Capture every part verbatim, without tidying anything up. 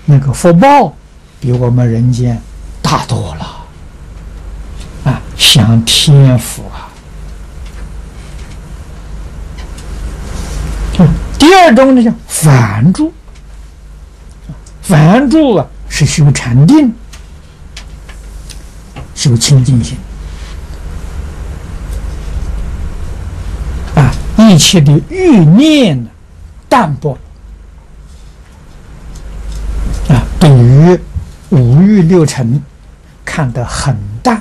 那个福报比我们人间大多了啊，享天福啊。第二种呢叫反住，反住啊是修禅定、修清净心啊，一切的欲念呢淡薄啊，对于五欲六尘看得很淡。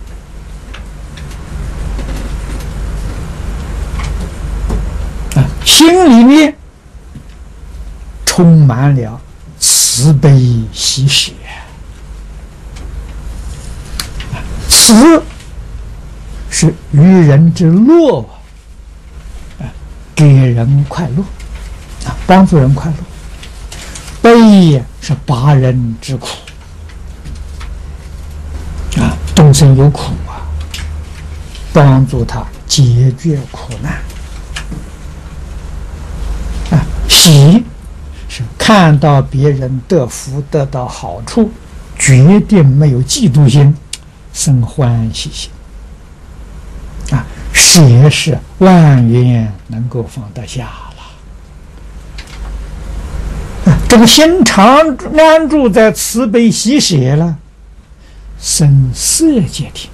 心里面充满了慈悲喜舍，慈是于人之乐，啊，给人快乐，啊，帮助人快乐；悲是拔人之苦，啊，众生有苦啊，帮助他解决苦难。喜是看到别人得福得到好处，决定没有嫉妒心，生欢喜心。啊，舍是万缘能够放得下了。啊，这个心常安住在慈悲喜舍了，生色界天。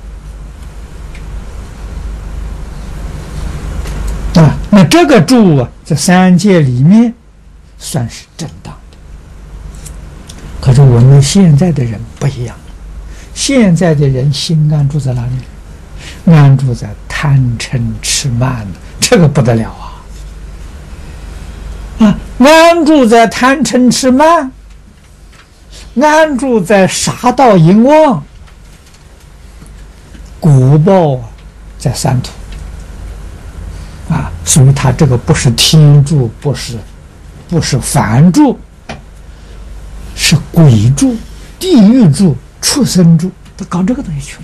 啊，那这个住啊，在三界里面算是正当的。可是我们现在的人不一样，现在的人心安住在哪里？安住在贪嗔痴慢，这个不得了啊！啊，安住在贪嗔痴慢，安住在杀盗淫妄，果报啊，在三途。啊，所以他这个不是天住，不是不是凡住，是鬼住、地狱住、畜生住，都搞这个东西去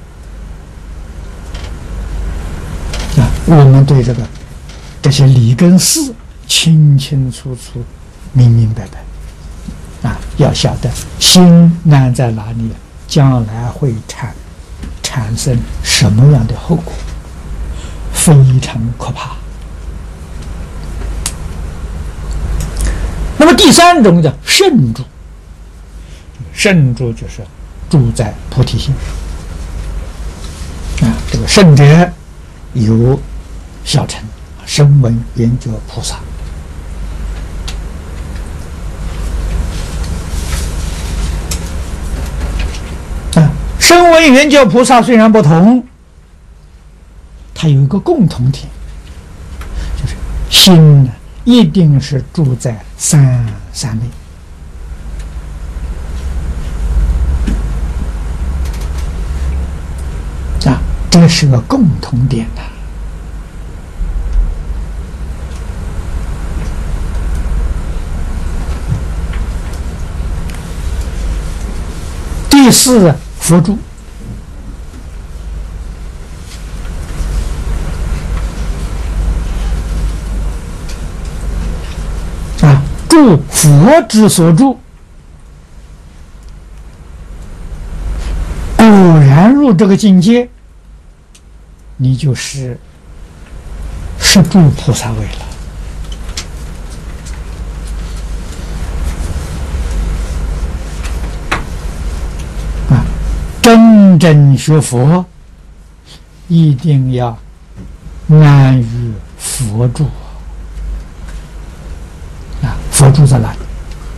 了。啊，我们对这个这些理跟事清清楚楚、明明白白。啊，要晓得心安在哪里，将来会产产生什么样的后果。非常可怕。那么第三种叫圣住，圣住就是住在菩提心啊。这个圣者有小乘、声闻、缘觉菩萨。啊，声闻缘觉菩萨虽然不同，它有一个共同点，就是心呢一定是住在三三昧。啊，这是个共同点呐。第四，佛住。住佛之所住，果然入这个境界，你就是是住菩萨位了。啊，真正学佛，一定要安于佛住。佛住在哪里？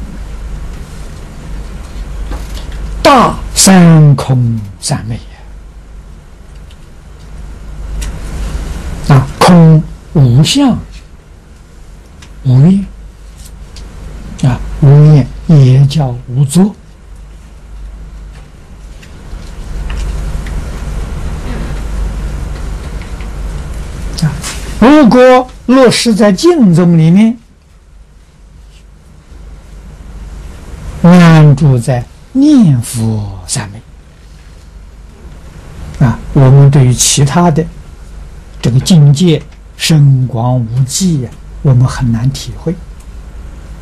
大三空三昧啊，空无相无念啊，无念也叫无作啊。如果落实在净宗里面，安住在念佛三昧啊，我们对于其他的这个境界深广无际呀，我们很难体会。